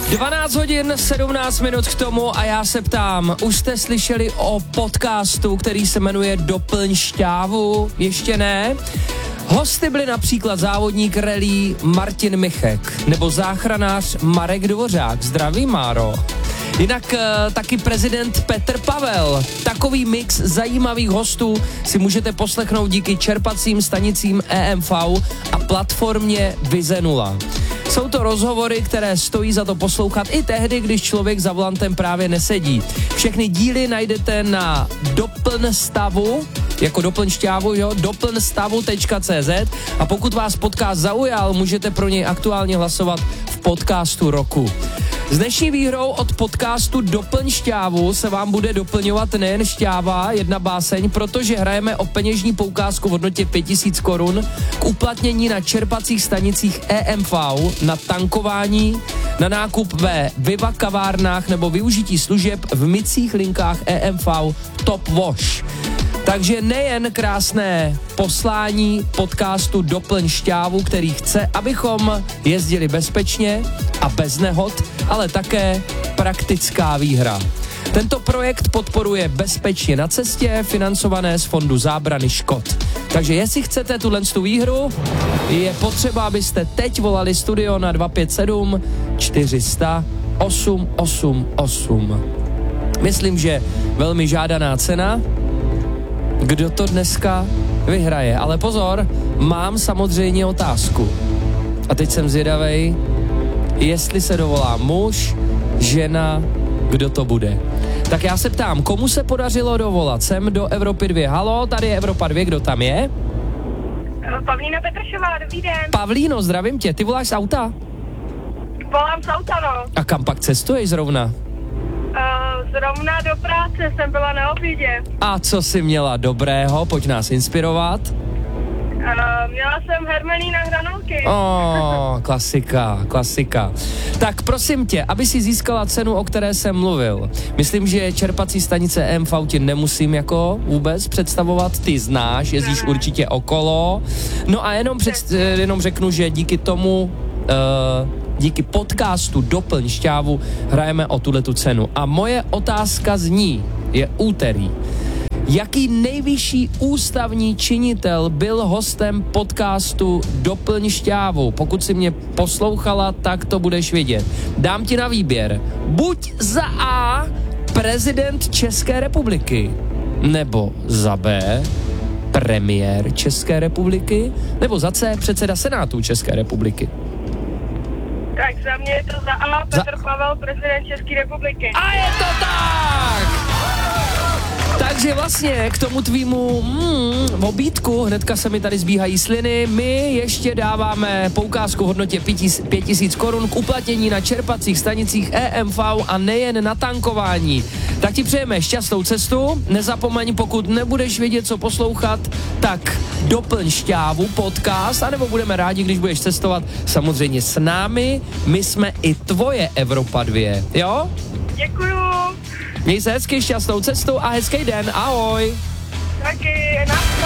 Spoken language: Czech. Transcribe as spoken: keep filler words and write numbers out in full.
dvanáct hodin, sedmnáct minut k tomu a já se ptám, už jste slyšeli o podcastu, který se jmenuje Doplň šťávu? Ještě ne? Hosty byli například závodník rally Martin Michek nebo záchranář Marek Dvořák. Zdraví, Máro. Jinak e, taky prezident Petr Pavel. Takový mix zajímavých hostů si můžete poslechnout díky čerpacím stanicím E M V a platformě Vize nula. Jsou to rozhovory, které stojí za to poslouchat i tehdy, když člověk za volantem právě nesedí. Všechny díly najdete na Doplň stavu, jako doplň šťávu, jo, doplň stavu tečka cé zet a pokud vás podcast zaujal, můžete pro něj aktuálně hlasovat v podcastu roku. S dnešní výhrou od podcastu Doplň šťávu se vám bude doplňovat nejen šťáva, jedna báseň, protože hrajeme o peněžní poukázku v hodnotě pět tisíc korun k uplatnění na čerpacích stanicích E M V, na tankování, na nákup ve Viva kavárnách nebo využití služeb v mycích linkách E M V Top Wash. Takže nejen krásné poslání podcastu Doplň šťávu, který chce, abychom jezdili bezpečně a bez nehod, ale také praktická výhra. Tento projekt podporuje Bezpečně na cestě, financované z Fondu zábrany škod. Takže jestli chcete tuhle tu výhru, je potřeba, abyste teď volali studio na dva pět sedm čtyři sta osm osm osm. Myslím, že velmi žádaná cena. Kdo to dneska vyhraje? Ale pozor, mám samozřejmě otázku. A teď jsem zvědavej, jestli se dovolá muž, žena, kdo to bude. Tak já se ptám, komu se podařilo dovolat sem do Evropy dva? Halo, tady je Evropa dva, kdo tam je? Pavlína Petršová, dobrý den. Pavlíno, zdravím tě, ty voláš z auta? Volám z auta, no. A kam pak cestuješ zrovna? Uh, zrovna do práce, jsem byla na obědě. A co jsi měla dobrého? Pojď nás inspirovat. Uh, měla jsem hermelína hranolky. Oh, klasika, klasika. Tak prosím tě, aby si získala cenu, o které jsem mluvil. Myslím, že čerpací stanice E M V ti nemusím jako vůbec představovat. Ty znáš, jezdíš ne, určitě okolo. No a jenom, před, jenom řeknu, že díky tomu... Uh, díky podcastu Doplň šťávu hrajeme o tuhletu cenu. A moje otázka zní, je úterý. Jaký nejvyšší ústavní činitel byl hostem podcastu Doplň šťávu? Pokud si mě poslouchala, tak to budeš vědět. Dám ti na výběr. Buď za A prezident České republiky, nebo za B premiér České republiky, nebo za C předseda Senátu České republiky. Tak za mě je to za A, Petr za... Pavel, prezident České republiky. A je to tak! Takže vlastně k tomu tvýmu mm, obídku, hnedka se mi tady zbíhají sliny, my ještě dáváme poukázku v hodnotě pět tisíc korun k uplatnění na čerpacích stanicích E M V a nejen na tankování. Tak ti přejeme šťastnou cestu, nezapomeň, pokud nebudeš vědět, co poslouchat, tak Doplň šťávu podcast, anebo budeme rádi, když budeš cestovat samozřejmě s námi, my jsme i tvoje Evropa dva, jo? Děkuju. Měj se hezky, šťastnou cestu a hezký den, ahoj. Taky, naschle.